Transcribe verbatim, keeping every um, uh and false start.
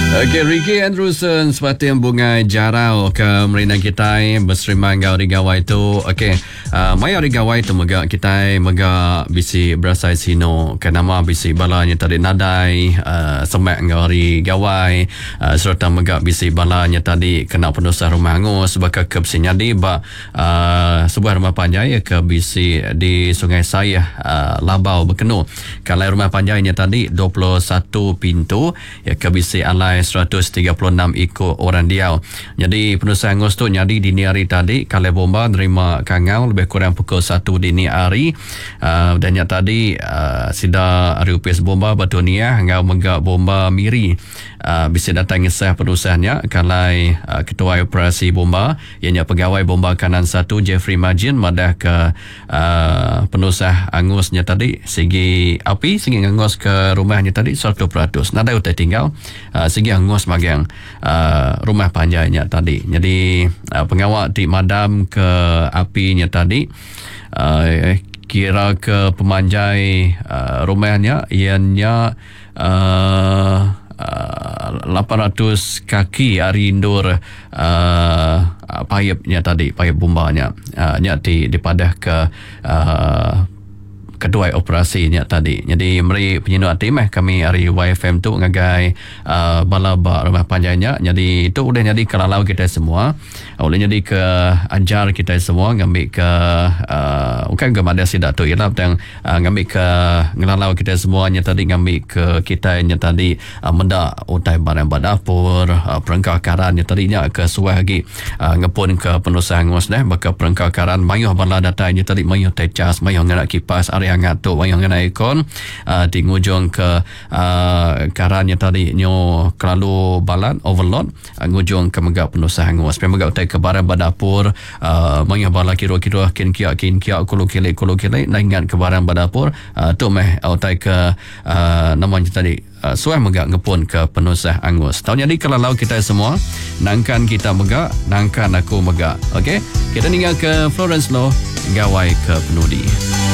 Okey, Ricky Andrewson seperti yang bunga jarau ke merina kita berserima ngau di gawai tu. Okey, uh, mai di gawai tu mega kita mega bisi berasai sino ke nama bisi balanya tadi nadai uh, semak ngau di gawai uh, serta mega bisi balanya tadi kena penusah rumah angus sebagai ke bisi nyadi ba uh, sebuah rumah panjai ke bisi di Sungai Sayah uh, Labau Bekenu. Kalau rumah panjainya tadi dua puluh satu pintu ya ke bisi alai seratus tiga puluh enam ekor orang diau. Jadi penusah angus tu nyadi dini hari tadi kalau bomba nerima kangau lebih kurang pukul satu dini hari uh, dan yang tadi uh, sida hari upis bomba batunia ngau menggak bomba miri uh, bisa datang ngesah penusahnya kalau uh, ketua operasi bomba ianya pegawai bomba kanan satu Jeffrey Majin madah ke uh, penusah angusnya tadi segi api segi angus ke rumahnya tadi seratus peratus nada utai tinggal uh, segi angus magang uh, rumah panjainya tadi. Jadi uh, pengawal di madam ke apinya tadi uh, kira ke pemanjai uh, rumahnya ianya uh, uh, lapan ratus kaki ari indur uh, payapnya tadi payap bombanya uh, nya di dipadah ke uh, kedua operasinya tadi. Jadi meri penyinuk tim eh kami hari Y F M tu ngagai uh, balaba rumah panjangnya. Jadi itu udah jadi kelalau kita semua. Oleh jadi ke ajar kita semua ngambil ke uh, bukan ke mana sidak tu ialah yang uh, ngambil ke ngelalau kita semuanya tadi ngambil ke kita nya tadi uh, mendak utai barang dapur uh, perengkakarannya tadinya ke suai lagi uh, ngepun ke penusah angus dah baka perengkakaran mayuh bala datanya tadi mayuh tecas mayuh nganak kipas area yang tu yang kena ikon uh, di ngujung ke uh, karannya tadi nyo kelalu balan overload uh, ngujung ke megak penusah angus megak utai ke barang badapur uh, mengah bala kira-kira kin kia kin kia kulu kile kulu kile naingan ke barang badapur uh, tu meh utai ke uh, namanya tadi Uh, suai megak ngepun ke penusah angus. Tahu jadi kalau kita semua nangkan kita megak, nangkan aku megak. Okey, kita tinggal ke Florence Law, gawai ke penudi.